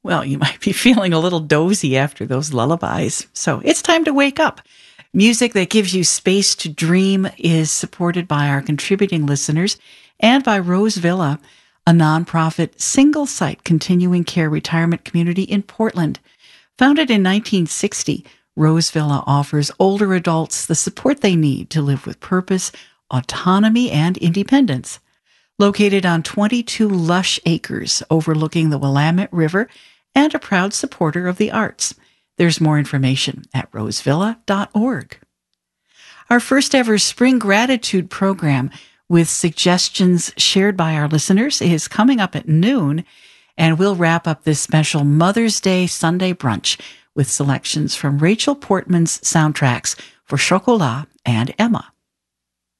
Well, you might be feeling a little dozy after those lullabies, so it's time to wake up. Music that gives you space to dream is supported by our contributing listeners and by Rose Villa, a nonprofit single-site continuing care retirement community in Portland. Founded in 1960, Rose Villa offers older adults the support they need to live with purpose, autonomy, and independence. Located on 22 lush acres overlooking the Willamette River and a proud supporter of the arts. There's more information at rosevilla.org. Our first ever Spring Gratitude program with suggestions shared by our listeners is coming up at noon, and we'll wrap up this special Mother's Day Sunday brunch with selections from Rachel Portman's soundtracks for Chocolat and Emma.